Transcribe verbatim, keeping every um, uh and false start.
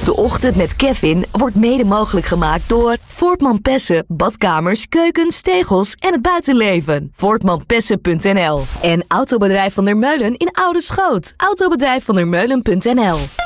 De Ochtend met Kevin wordt mede mogelijk gemaakt door Voortman Pessen, badkamers, keukens, tegels en het buitenleven. voortman pessen punt n l en Autobedrijf Van der Meulen in Oude Schoot. autobedrijf van der meulen punt n l.